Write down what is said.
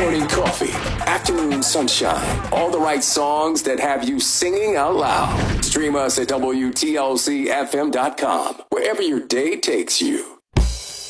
morning coffee, afternoon sunshine, all the right songs that have you singing out loud. Stream us at WTLCFM.com, wherever your day takes you.